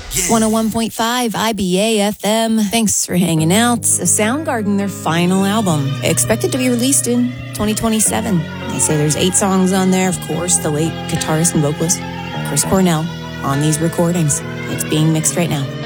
101.5 IBA FM. Thanks for hanging out. So Soundgarden, their final album, expected to be released in 2027. They say there's 8 songs on there. Of course, the late guitarist and vocalist Chris Cornell on these recordings. It's being mixed right now.